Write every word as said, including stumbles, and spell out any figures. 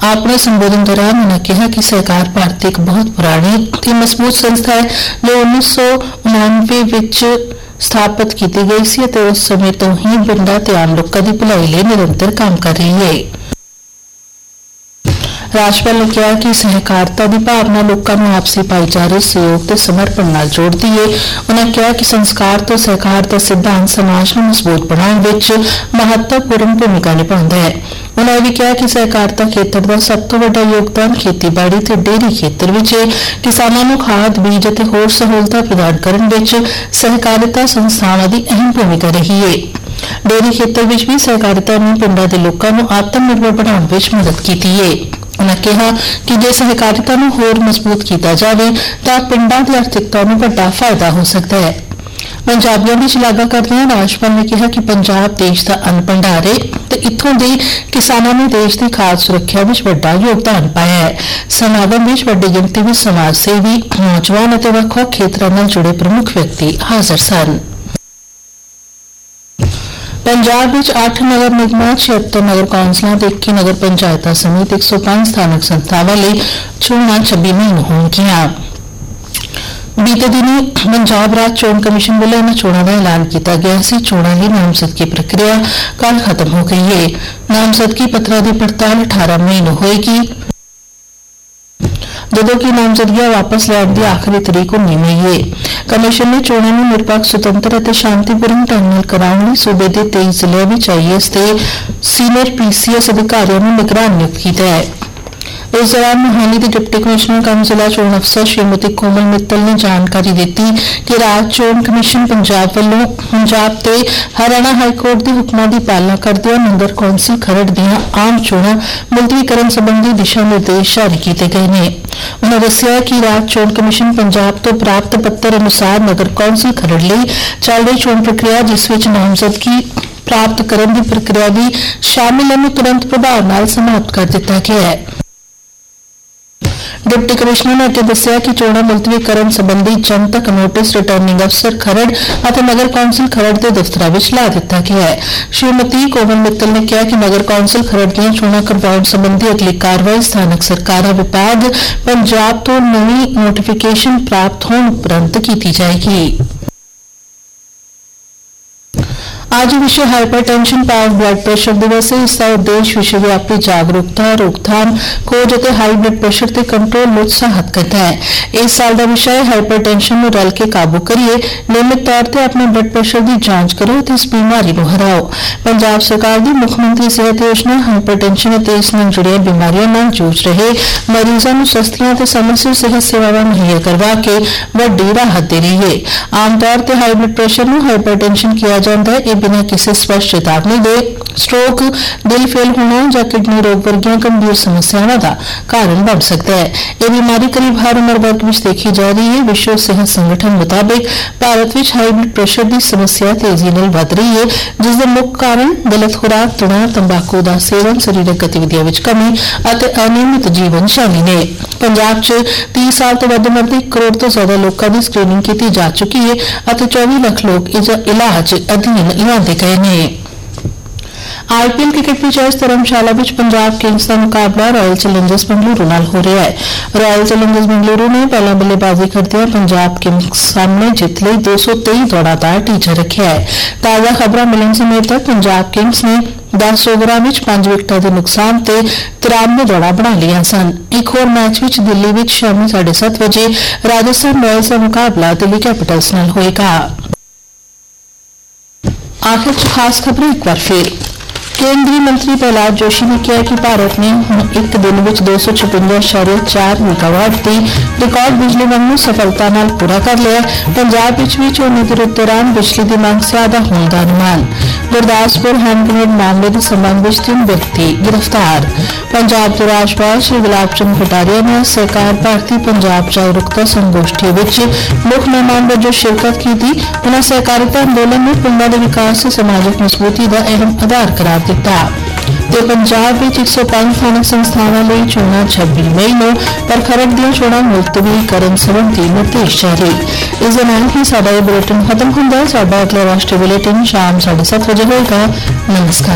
अपने संबोधन दौरान उन्होंने कहा कि सहकार भारत एक बहुत पुरानी ते मजबूत संस्था है जो उन्नीस सौ उनानवे विच स्थापित की गई सी ते उस समय तो ही पिंडां ते आम लोगों की भलाई लिए निरंतर काम कर रही है। राजपाल ने कहा कि सहकारिता की भावना लोगों को आपसी भाईचारे सहयोग ते समर्पण नाल जोड़ती है। उन्होंने कहा कि संस्कार तो सहकार का सिद्धांत समाज को मजबूत बनाने विच महत्वपूर्ण भूमिका निभाता है। उन्होंने भी कहा कि सहकारिता खेत्र का सब तो बड़ा योगदान खेतीबाड़ी ते डेयरी खेत्र विच है। किसानों को खाद बीज और होर सहूलतां प्रदान करने विच सहकारिता संस्थावां की अहम भूमिका रही है। डेयरी खेत्र विच भी सहकारिता ने पिंडां दे लोकां नूं आत्मनिर्भर बनाउण विच मदद कीती है। उन्होंने कहा कि जे सहकारिता नूं होर मजबूत किया जाए तो पिंडां की आर्थिकता नूं वड्डा फायदा हो सकता है। पंजाबियों की शलाघा करदे राजपाल ने कहा कि पंजाब देश का अन्न भंडार है तो इत्थों के किसानों ने देश की खाद सुरक्षा में वड्डा योगदान पाया है। समागम में वड्डी गिनती में समाज सेवी नौजवान और वख-वख खेत्रों नाल जुड़े प्रमुख व्यक्ति हाजिर सन। पंजाब विच अठ नगर निगमां छिहत्तर नगर कौंसलों ते इक्की नगर पंचायतां समेत एक सौ पांच स्थानक संस्थावां लई चोणां छब्बी मई नूं होणगीआं। बीते दिनी पंजाब राज चोण कमीशन वालों इन चोणों का ऐलान किया गया सी। चोणों की नामजदगी प्रक्रिया कल खत्म हो गई है। नामजदगी पत्रों की पड़ताल अठारह मई नूं होएगी जदों की नामजदगियां वापस लैण की आखिरी तरीक उन्नी मई है। कमीशन ने चोणों में निरपक्ष सुतंत्र और शांतिपूर्ण ढंग नाल कराउण लई सूबे के तेईस जिलों में आई ए एस ते सीनियर पी सी एस अधिकारियों को निगरान नियुक्त किया है। इस दौरान मोहाली के डिप्टी कमिश्नर कम जिला चोण अफसर श्रीमती कोमल मित्तल ने जानकारी दी कि राज चोण कमीशन पंजाब वालों पंजाब ते हरियाणा हाईकोर्ट के हुक्मां की पालना करदे नगर कौंसिल खरड़ दीआं आम चोणां मुलतवी करन संबंधी दिशा निर्देश जारी किए गए हैं। उन्होंने दस्सिया कि राज चोण कमीशन पंजाब तो प्राप्त पत्र अनुसार नगर कौंसिल खरड़ लई चल रही चोण प्रक्रिया जिस विच नामजदगी प्राप्त करने की प्रक्रिया भी शामिल है तुरंत प्रभाव नाल समाप्त कर दिता गया है। डिप्टी कमिश्नर ने अगे दस्सिया कि चोणां मुलतवी करन संबंधी जनतक नोटिस रिटर्निंग अफसर खरड़ और नगर कौंसिल खरड़ के दफ्तरां विच ला दिता गया है। श्रीमती कोमल मित्तल ने कहा कि नगर कौंसिल खरड़ दीआं चोणां करवाउण संबंधी अगली कार्रवाई स्थानक सरकारां विभाग पंजाब तो नवी नोटिफिकेशन प्राप्त होने उपरंत की जाएगी। आज विश्व हाइपरटेंशन पावर ब्लड प्रेशर दिवस है। इसका उद्देश्य विश्वव्यापी जागरूकता रोकथाम खोज और हाई ब्लड प्रेशर के कंट्रोल में उत्साहित करता है। इस साल का विषय हाइपरटेंशन में रल के काबू करिए नियमित तौर पर अपने ब्लड प्रेशर की जांच करो तो इस बीमारी को हराओ। पंजाब सरकार की मुख्यमंत्री सेहत योजना हाइपरटेंशन और इस नाल जुड़िया बीमारियों नाल जूझ रहे मरीजों को सस्तियां ते समय सिर सेहत सेवावां मुहैया करवा के वड्डी राहत दे रही है। आमतौर पर हाई ब्लड प्रेशर को हाइपरटेंशन किया जाता है बिना किसी स्पष्ट चेतावनी दे स्ट्रोक दिल फेल होना या किडनी रोग वर्गियां गंभीर समस्याओं का कारण बन सकता है। यह बीमारी करीब हर उम्र वर्ग में देखी जा रही है। विश्व सेहत संगठन मुताबिक भारत में हाई ब्लड प्रेशर की समस्या तेजी नाल वध रही है जिसका मुख्य कारण गलत खुराक तनाव तंबाकू का सेवन शरीरक गतिविधियों में कमी और अनियमित जीवन शामिल है। पंजाब च तीस साल तो वध उम्र के एक करोड़ तो ज्यादा लोगों की स्क्रीनिंग की जा चुकी है और चौबीस लाख लोग इलाज अधीन लियाते गए हैं। आईपीएल क्रिकेट विच आज धर्मशाला विच पंजाब किंग्स का मुकाबला रॉयल चैलेंजर्स बेंगलुरु नाल हो रहा है। रॉयल चैलेंजर्स बेंगलुरु ने पहला बल्लेबाजी करते पंजाब किंग्स सामने जित लई दो सौ तेई दौड़ां दा टीचा रखा है। ताज़ा खबरां मिलण समय तक पंजाब किंग्स ने दस ओवरां विच पांच विकटां के नुकसान ते तिरानवे दौड़ां बना लिया सन। एक होर मैच विच दिल्ली विच शामी साढ़े सत्त बजे राजस्थान रॉयल्स का मुकाबला दिल्ली कैपिटल्स नाल होएगा। आखिर च खास खबरें एक बार फिर केंद्रीय मंत्री प्रहलाद जोशी ने कहा कि भारत ने एक दिन में दो सौ छप्पन इशारे चार मेगावाट की रिकॉर्ड बिजली मंग सफलता नाल पूरा कर लिया। पंजाब विच भी झोने की रुत दौरान बिजली की मांग ज्यादा होने का अनुमान। गुरदासपुर हैंड ग्रेनेड मामले के संबंध में तीन व्यक्ति गिरफ्तार। पंजाब के राज्यपाल श्री गुलाब चंद कटारिया ने सरकार भारतीय पंजाब जागरूकता संगोष्ठी में मुख्य मेहमान वजों शिरकत की थी। उन्हें सहकारिता अंदोलन में पिंडों के विकास से समाजिक मजबूती का अहम आधार करार दिता। ते पंजाब में एक सौ पांच स्थानक संस्थावां लई चोणां छब्बी मई नूं पर खरड़ दीआं चोणां मुलतवी करन संबंधी निर्देश जारी। इस दे नाल ही साडा बुलेटिन खत्म हुंदा है। साडा अगला राष्ट्रीय बुलेटिन शाम साढ़े सत्त बजे होएगा। नमस्कार।